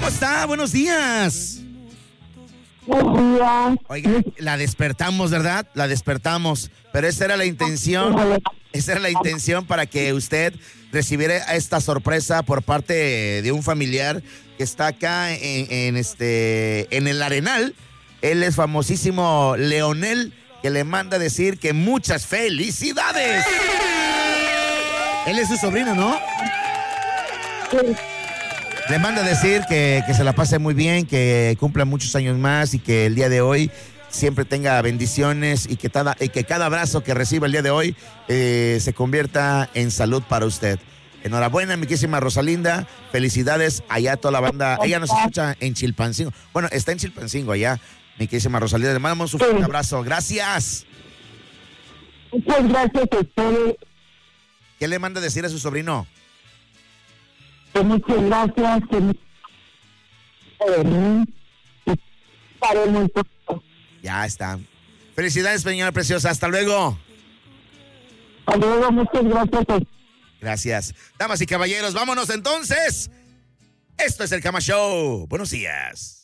está? Buenos días. Buenos días. Oiga, la despertamos, ¿verdad? La despertamos, pero esa era la intención. Esa era la intención para que usted recibiera esta sorpresa por parte de un familiar que está acá en el Arenal. Él es famosísimo Leonel, que le manda decir que muchas felicidades. Él es su sobrino, ¿no? Le manda decir que se la pase muy bien, que cumpla muchos años más y que el día de hoy siempre tenga bendiciones y que cada abrazo que reciba el día de hoy se convierta en salud para usted. Enhorabuena, mi querísima Rosalinda. Felicidades allá a toda la banda. Ella nos escucha en Chilpancingo. Bueno, está en Chilpancingo allá, mi querísima Rosalinda. Le mandamos un fuerte abrazo. Gracias. Muchas gracias a ustedes. ¿Qué le manda decir a su sobrino? Muchas gracias. Ya está. Felicidades, señora preciosa. Hasta luego. Hasta luego, muchas gracias. Gracias. Damas y caballeros, vámonos entonces. Esto es el Cama Show. Buenos días.